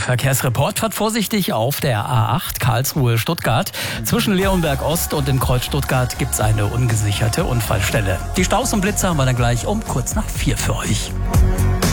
Verkehrsreport. Fahrt vorsichtig auf der A8 Karlsruhe-Stuttgart. Zwischen Leonberg Ost und dem Kreuz Stuttgart gibt's eine ungesicherte Unfallstelle. Die Staus und Blitze haben wir dann gleich um kurz nach 4 für euch.